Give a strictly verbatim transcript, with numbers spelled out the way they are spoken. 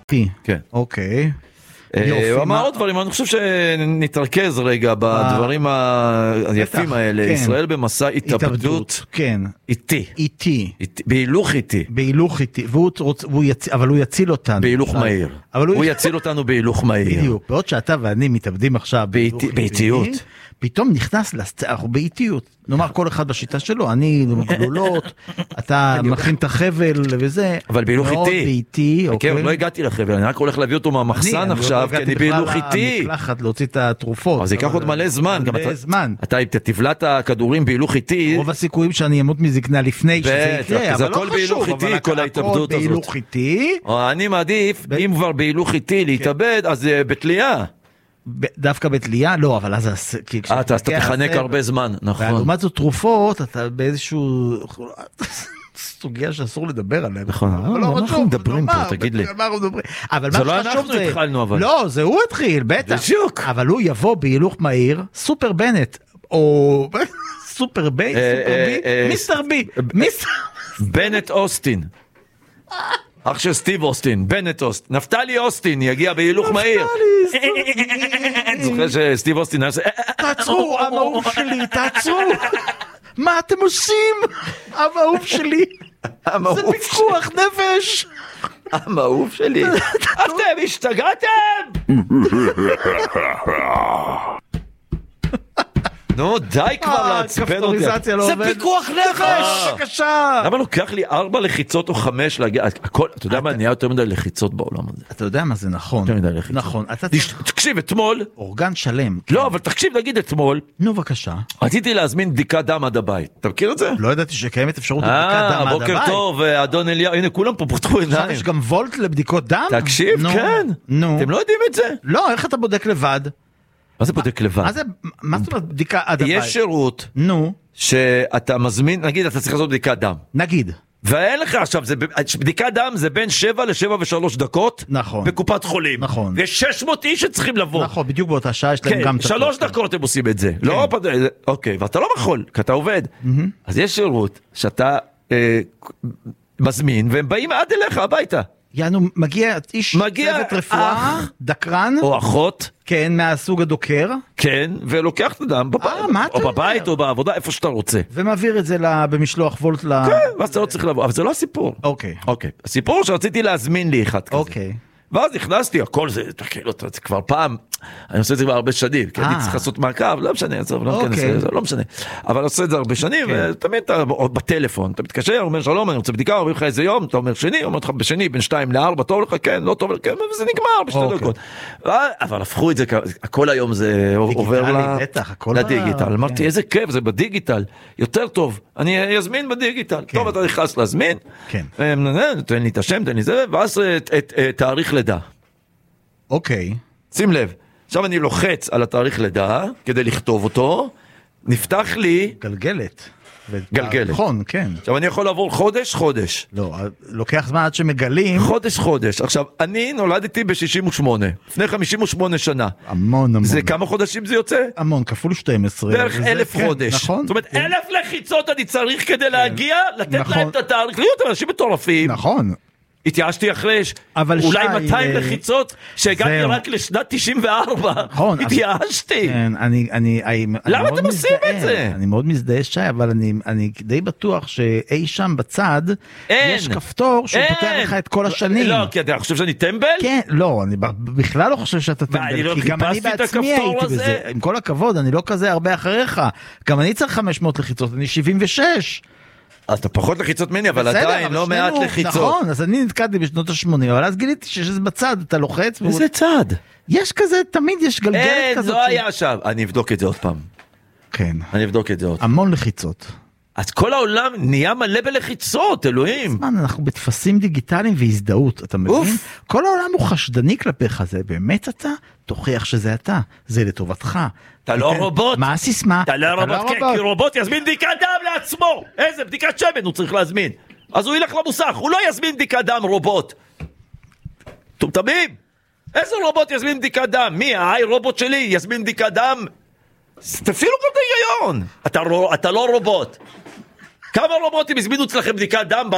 כן. אוקיי. הוא אמר עוד דברים, אני חושב שנתרכז רגע בדברים היפים האלה. ישראל במסע התאבדות איטי. איטי. בהילוך איטי. בהילוך איטי. אבל הוא יציל אותנו. בהילוך מהיר. הוא יציל אותנו בהילוך מהיר. בדיוק. בעוד שאתה ואני מתאבדים עכשיו באיטיות. פתאום נכנס אנחנו באיטיות. נאמר כל אחד בשיטה שלו, אני גלולות, אתה מכין את החבל וזה. אבל בהילוך איטי. כן, לא הגעתי לחבל, אני רק הולך להביא אותו מהמחסן עכשיו, כי אני בהילוך איטי. מקלחת להוציא את התרופות. אז ייקח עוד מלא זמן. מלא זמן. אתה תבלע את הכדורים בהילוך איטי. רוב הסיכויים שאני אמות מזקנה לפני שזה יקרה, אבל לא חשוב. אבל הכל בהילוך איטי. אני מעדיף, אם כבר בהילוך איטי להתאבד, אז בתלייה. דווקא בתלייה? לא, אבל אז אתה תחנק הרבה זמן, נכון. ולעומת זאת תרופות, אתה באיזשהו סוגיה שאסור לדבר עליה. נכון, מה אנחנו מדברים פה, תגיד לי. זה לא אנחנו התחלנו, אבל. לא, זה הוא התחיל, בטח. אבל הוא יבוא בהילוך מהיר, סופר בנט, או סופר בי, מיסטר בי, בנט אוסטין. אח של סטיב אוסטין, בנט אוסטין, נפתלי אוסטין יגיע בהילוך מהיר. זוכר שסטיב אוסטין תעצרו, המעוף שלי, תעצרו. מה אתם עושים? המעוף שלי. זה פיקוח נפש. המעוף שלי. אתם השתגעתם? נו, די כבר לעצבן אותי. זה פיקוח נפש! בבקשה! למה לוקח לי ארבע לחיצות או חמש להגיע? הכל, אתה יודע מה, נהיה יותר מדי לחיצות בעולם הזה. אתה יודע מה זה נכון. יותר מדי לחיצות. נכון. תקשיב, אתמול... אורגן שלם. לא, אבל תקשיב, נגיד אתמול... נו, בבקשה. רציתי להזמין בדיקת דם עד הבית. אתה מכיר את זה? לא ידעתי שקיימת אפשרות לבדיקת דם עד הבית. בוקר טוב, אדון אליהו. הנה, כולם פה פותחו עיניים. יש גם וולט לבדיקות דם? תקשיב, כן. אתם לא יודעים את זה? לא, איך אתה בודק לבד? מה זה בודק לבד? מה זה, מה זאת אומרת בדיקה עד הבית? יש שירות, נו, שאתה מזמין, נגיד אתה צריך לעשות בדיקת דם. נגיד. ואין לך עכשיו, זה, בדיקת דם זה בין שבע לשבע ושלוש דקות. נכון. בקופת חולים. נכון. ויש שש מאות איש שצריכים לבוא. נכון, בדיוק באותה שעה יש להם כן, גם... שלוש דקות הם עושים את זה. כן. לא, אוקיי, ואתה לא יכול, כי אתה עובד. Mm-hmm. אז יש שירות שאתה אה, מזמין, והם באים עד אליך הביתה. יענו, מגיע איש מגיע צוות רפואה, דקרן. או אחות. כן, מהסוג הדוקר. כן, ולוקח את הדם בבית, או בבית או בעבודה, איפה שאתה רוצה. ומעביר את זה במשלוח וולט ל... כן, ואז אתה לא צריך לבוא, אבל זה לא הסיפור. אוקיי. אוקיי, הסיפור שרציתי להזמין לי אחד כזה. אוקיי. ואז נכנסתי, הכל זה, כאילו, זה כבר פעם, אני עושה את זה כבר הרבה שנים, כי אני צריך לעשות מעקב, לא משנה, לא משנה, אבל עושה את זה הרבה שנים, ותמיד אתה בטלפון, אתה מתקשר, אומר שלום, אני רוצה בדיקה, אומרים לך איזה יום, אתה אומר שני, אומר לך בשני, בין שתיים לארבע, טוב לך, כן, לא טוב לך, כן, וזה נגמר בשתי דקות. אבל הפכו את זה, הכל היום זה עובר לדיגיטל, אמרתי, איזה כיף, זה בדיגיטל, יותר טוב, אני אזמין בדיגיטל, טוב, אתה נכנס להזמין, תן לי את השם, תן לי זה, ואז תאריך לידה. אוקיי. שים לב, עכשיו אני לוחץ על התאריך לידה, כדי לכתוב אותו, נפתח לי... גלגלת. גלגלת. נכון, כן. עכשיו אני יכול לעבור חודש, חודש. לא, לוקח זמן עד שמגלים. חודש, חודש. עכשיו, אני נולדתי ב-שישים ושמונה, לפני חמישים ושמונה שנה. המון, המון. זה כמה חודשים זה יוצא? המון, כפול שתים עשרה. בערך אלף חודש. נכון. זאת אומרת, אלף לחיצות אני צריך כדי להגיע, לתת להם את התאריך. להיות אנשים מטורפים. נכון. התייאשתי אחרי אולי מאתיים לחיצות שהגעתי רק לשנת תשעים וארבע. התייאשתי. למה אתם עושים את זה? אני מאוד מזדהה שי, אבל אני די בטוח שאי שם בצד יש כפתור שהוא פותח לך את כל השנים. לא, כי אתה חושב שאני טמבל? כן, לא, אני בכלל לא חושב שאתה טמבל, כי גם אני בעצמי הייתי בזה. עם כל הכבוד, אני לא כזה הרבה אחריך. גם אני צריך חמש מאות לחיצות, אני שבעים ושש. אתה פחות לחיצות מני, אבל עדיין לא מעט לחיצות. נכון, אז אני נתקעתי בשנות ה-שמונים, אבל אז גיליתי שיש איזה בצד, אתה לוחץ. איזה צד? יש כזה, תמיד יש גלגלת כזאת. אין, לא היה שם. אני אבדוק את זה עוד פעם. כן. אני אבדוק את זה עוד פעם. המון לחיצות. אז כל העולם נהיה מלא בלחיצות, אלוהים. זמן, אנחנו בתפסים דיגיטליים והזדהות, אתה מבין? כל העולם הוא חשדני כלפיך, זה באמת אתה? תוכיח שזה אתה, זה לטובתך. אתה לא רובוט. מה הסיסמה? אתה לא רובוט, כן, כי רובוט יזמין בדיקת דם לעצמו. איזה בדיקת שמן הוא צריך להזמין. אז הוא ילך למוסך, הוא לא יזמין בדיקת דם רובוט. טומטמים? איזה רובוט יזמין בדיקת דם? מי, האי רובוט שלי יזמין בדיקת דם? תפעילו גם את ההיגיון. אתה לא רובוט. כמה רובוטים הזמינו אצלכם בדיקת דם?